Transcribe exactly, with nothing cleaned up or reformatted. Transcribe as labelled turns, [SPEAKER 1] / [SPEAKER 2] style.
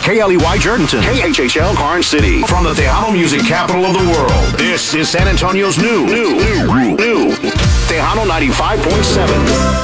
[SPEAKER 1] K L E Y Jordanton. K H H L Karn City. From the Tejano music capital of the world, this is San Antonio's new, new, new, new Tejano ninety-five point seven.